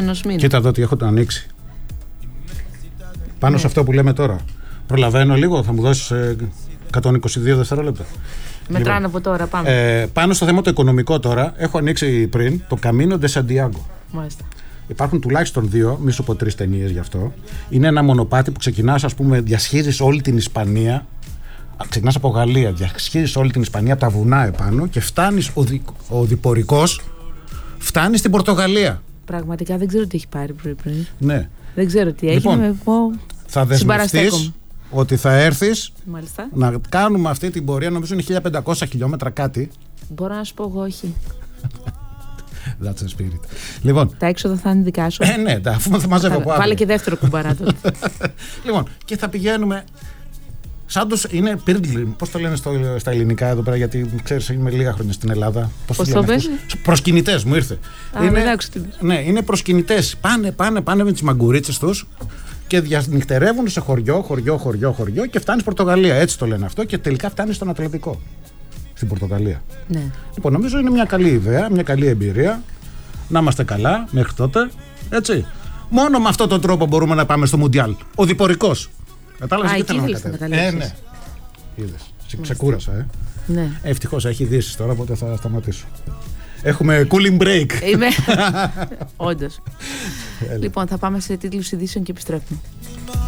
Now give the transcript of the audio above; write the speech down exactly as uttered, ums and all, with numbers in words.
ενός μήνα. Κοίτα εδώ τι έχω το ανοίξει. Πάνω ναι. σε αυτό που λέμε τώρα. Προλαβαίνω λίγο, θα μου δώσεις ε, εκατόν είκοσι δύο δευτερόλεπτα. Μετράνε λοιπόν, από τώρα, πάμε. Ε, πάνω στο θέμα το οικονομικό τώρα, έχω ανοίξει πριν το Camino de Santiago. Μάλιστα. Υπάρχουν τουλάχιστον δύο, μη σου πω τρεις ταινίες γι' αυτό. Είναι ένα μονοπάτι που ξεκινάς, ας πούμε, διασχίζεις όλη την Ισπανία. Ξεκινάς από Γαλλία, διασχίζεις όλη την Ισπανία, από τα βουνά επάνω και φτάνεις, ο, δι, ο διπορικός φτάνει στην Πορτογαλία. Πραγματικά δεν ξέρω τι έχει πάρει πριν. πριν. Ναι. Δεν ξέρω τι λοιπόν, έγινε. Με πω... Θα δεσμευτείς ότι θα έρθεις να κάνουμε αυτή την πορεία, νομίζω είναι χίλια πεντακόσια χιλιόμετρα κάτι. Μπορώ να σου πω εγώ όχι. That's a spirit. Λοιπόν, τα έξοδα θα είναι δικά σου. Ε, ναι, αφού θα μαζεύω από άλλο. Βάλε και δεύτερο κουμπαρά τότε. Λοιπόν, και θα πηγαίνουμε. Σαν τους είναι πύρλι, πώς το λένε στο, στα ελληνικά εδώ πέρα, γιατί ξέρεις είμαι λίγα χρόνια στην Ελλάδα. Πώς το λένε αυτούς? Προσκυνητές μου ήρθε. Α, είναι, δεν ναι, είναι προσκυνητές. Πάνε, πάνε, πάνε με τις μαγκουρίτσες τους και διανυκτερεύουν σε χωριό, χωριό, χωριό, χωριό και φτάνεις Πορτογαλία. Έτσι το λένε αυτό και τελικά φτάνεις στον Ατλαντικό. Στην Πορτογαλία. Ναι. Λοιπόν, νομίζω είναι μια καλή ιδέα, μια καλή εμπειρία. Να είμαστε καλά μέχρι τότε. Έτσι. Μόνο με αυτόν τον τρόπο μπορούμε να πάμε στο Μουντιάλ. Ο διπορικός. Κατάλαβες τι θέλω να καταλήξεις. Ε, ναι. Είδες. Ξεκούρασα, ε. Ναι. Ευτυχώς έχει ειδήσεις τώρα, οπότε θα σταματήσω. Έχουμε cooling break. Είμαι. Όντως. Λοιπόν, θα πάμε σε τίτλους ειδήσεων και επιστρέφουμε.